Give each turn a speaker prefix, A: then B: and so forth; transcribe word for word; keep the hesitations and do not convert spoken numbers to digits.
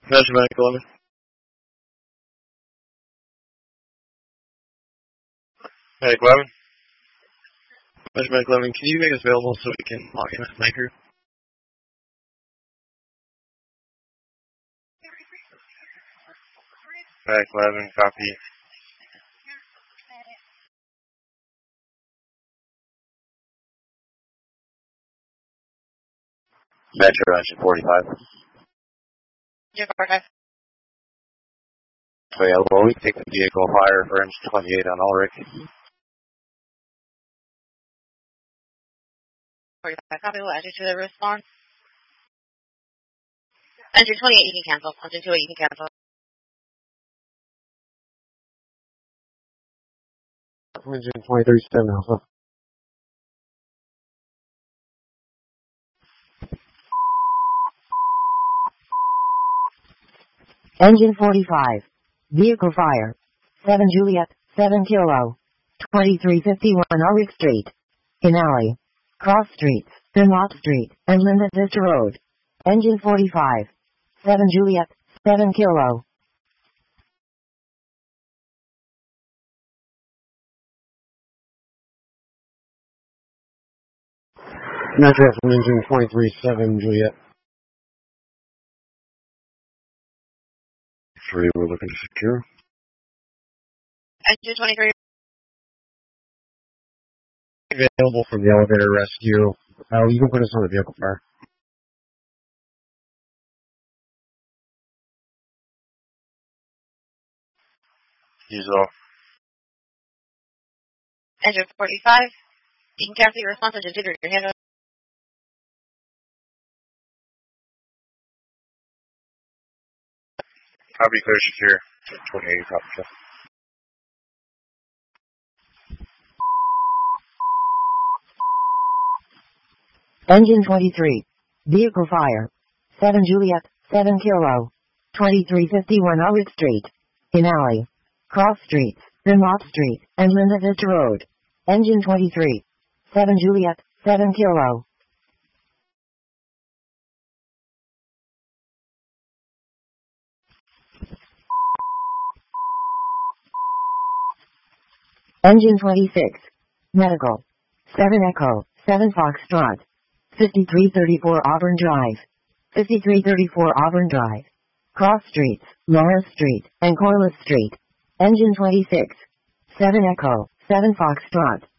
A: Measurement eleven. Medic eleven. Measurement eleven, can you make us available so we can log in as night crew? Medic eleven, copy. Metro engine forty-five.
B: Engine forty-five.
A: Available, we take the vehicle fire for engine twenty-eight on Ulrich.
B: forty-five, copy. We'll add you to the response. Engine twenty-eight, you can cancel. Engine twenty-eight, you can cancel.
C: Engine twenty-three seven Alpha.
D: Engine forty-five. Vehicle fire. seven Juliet, seven Kilo. twenty-three fifty-one Ulrich Street. In alley. Cross Streets, Dunlop Street, and Linda Vista Road. Engine forty-five. seven Juliet, seven Kilo.
C: Metro from engine twenty-three seven Juliet.
A: Three, we're looking to secure.
B: Engine twenty-three.
C: Available from the elevator rescue. Oh, you can put us on the vehicle fire.
A: Use off.
B: Engine forty-five. You can cancel your response. Engine two, your hand up.
A: Copy, clear, secure. twenty-eight, copy.
D: Engine twenty-three. Vehicle fire. seven Juliet, seven Kilo. twenty-three fifty-one Ulrich Street. In alley. Cross Streets, Dunlop Street, and Linda Vista Road. Engine twenty-three. seven Juliet, seven Kilo. Engine twenty-six. Medical. seven Echo, seven Foxtrot. fifty-three thirty-four Auburn Drive. fifty-three thirty-four Auburn Drive. Cross Streets, Laura Street, and Corliss Street. Engine twenty-six. seven Echo, seven Foxtrot.